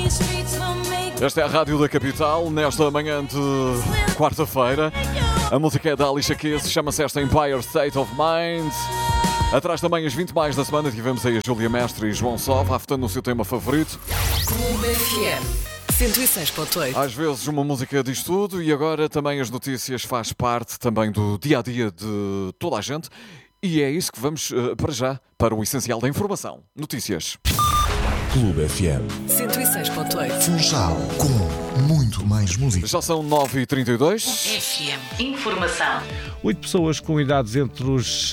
Esta é a Rádio da Capital, nesta manhã de quarta-feira. A música é da Alicia Keys, chama-se esta Empire State of Mind. Atrás também as 20 mais da semana tivemos aí a Júlia Mestre e João Sova, votando no seu tema favorito. Clube FM 106.8. Às vezes uma música diz tudo e agora também as notícias faz parte também do dia-a-dia de toda a gente. E é isso que vamos para já, para o essencial da informação. Notícias. Clube FM 106.8. Funchal, com muito mais música. Já são 9h32. FM Informação. 8 pessoas com idades entre os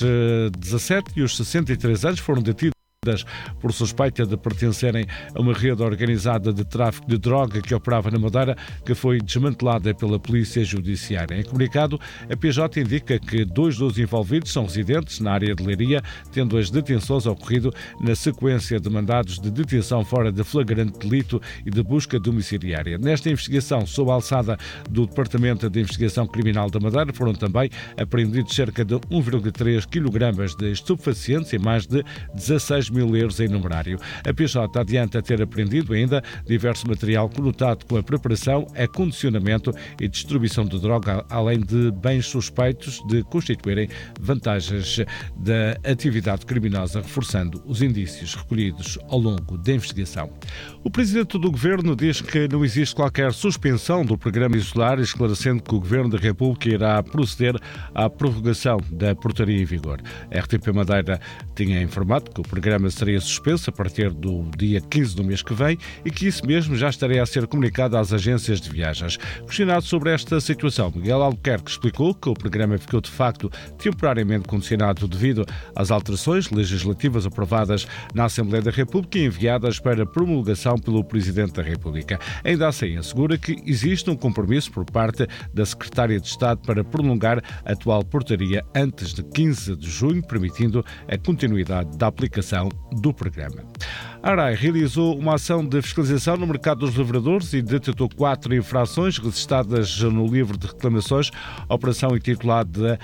17 e os 63 anos foram detidas por suspeita de pertencerem a uma rede organizada de tráfico de droga que operava na Madeira, que foi desmantelada pela Polícia Judiciária. Em comunicado, a PJ indica que 2 dos envolvidos são residentes na área de Leiria, tendo as detenções ocorrido na sequência de mandados de detenção fora de flagrante delito e de busca domiciliária. Nesta investigação, sob a alçada do Departamento de Investigação Criminal da Madeira, foram também apreendidos cerca de 1,3 kg de estupefacientes e mais de 16 mil euros em numerário. A PJ adianta ter apreendido ainda diverso material conotado com a preparação, acondicionamento e distribuição de droga, além de bens suspeitos de constituírem vantagens da atividade criminosa, reforçando os indícios recolhidos ao longo da investigação. O Presidente do Governo diz que não existe qualquer suspensão do programa Isolar, esclarecendo que o Governo da República irá proceder à prorrogação da portaria em vigor. A RTP Madeira tinha informado que o programa seria suspenso a partir do dia 15 do mês que vem e que isso mesmo já estaria a ser comunicado às agências de viagens. Questionado sobre esta situação, Miguel Albuquerque explicou que o programa ficou de facto temporariamente condicionado devido às alterações legislativas aprovadas na Assembleia da República e enviadas para promulgação pelo Presidente da República. Ainda assim, assegura que existe um compromisso por parte da Secretária de Estado para prolongar a atual portaria antes de 15 de junho, permitindo a continuidade da aplicação do programa. A ARAI realizou uma ação de fiscalização no mercado dos lavradores e detectou 4 infrações registadas no livro de reclamações. A operação intitulada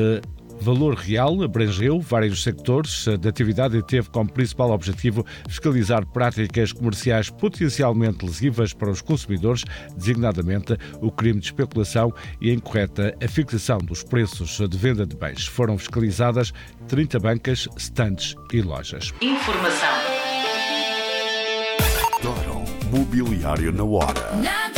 Valor Real abrangeu vários sectores de atividade e teve como principal objetivo fiscalizar práticas comerciais potencialmente lesivas para os consumidores, designadamente o crime de especulação e a incorreta fixação dos preços de venda de bens. Foram fiscalizadas 30 bancas, stands e lojas. Informação. Mobiliário na hora.